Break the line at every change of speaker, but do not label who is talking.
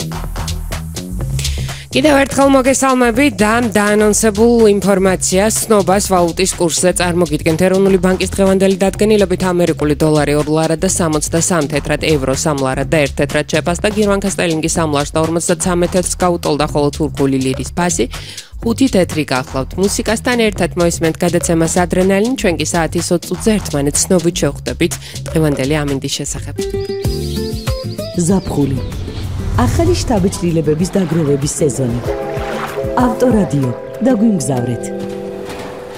კიდევ ერთხელ მოგესალმებით და დაანონსებულ ინფორმაციას ცნობას ვალუტის კურსზე წარმოგიდგენთ. ეროვნული ბანკის დღევანდელი დადგენილებით ამერიკული დოლარი 2 ლარა და 63 თეთრად, ევრო 3 ლარა და 1 თეთრად შეფასდა, გერმანკა სტერლინგი 3 ლარს და 53 თეთრს გაუტოლდა, ხოლო თურქული ლირის ფასი 5 თეთრი გახლავთ. მუსიკასთან ერთად მოისმენთ გადაცემას ადრენალინი, ჩვენ კი საათის 20 წუთზე ერთმანეთს ცნობით შევხვდებით დღევანდელი ამინდის შესახებ.
ზაფხული ახალი შთაბეჭდილებების დაგროვების სეზონი. ავტორადიო, დაგვიმგზავრეთ.